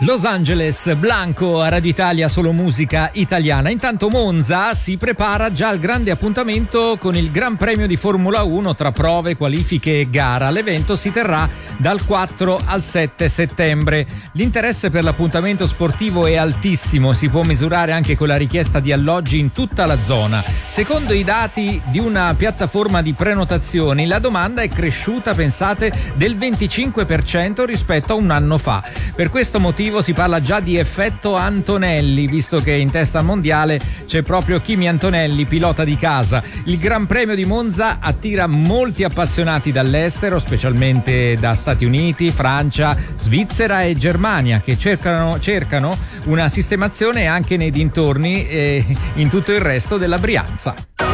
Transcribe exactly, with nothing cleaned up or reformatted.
Los Angeles, Blanco a Radio Italia, solo musica italiana. Intanto Monza si prepara già al grande appuntamento con il Gran Premio di Formula uno tra prove, qualifiche e gara. L'evento si terrà dal quattro al sette settembre. L'interesse per l'appuntamento sportivo è altissimo, si può misurare anche con la richiesta di alloggi in tutta la zona. Secondo i dati di una piattaforma di prenotazioni, la domanda è cresciuta, pensate, del venticinque per cento rispetto a un anno fa. Per questo motivo si parla già di effetto Antonelli, visto che in testa al mondiale c'è proprio Kimi Antonelli, pilota di casa. Il Gran Premio di Monza attira molti appassionati dall'estero, specialmente da Stati Uniti, Francia, Svizzera e Germania, che cercano, cercano una sistemazione anche nei dintorni e in tutto il resto della Brianza.